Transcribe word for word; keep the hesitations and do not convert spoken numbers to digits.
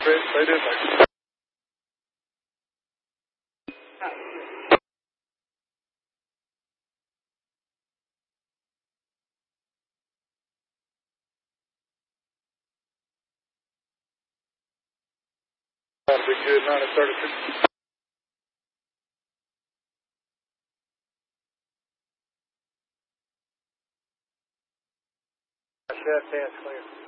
Chris, they did make it. That'll be good, nine thirty-six. Shut, test, clear.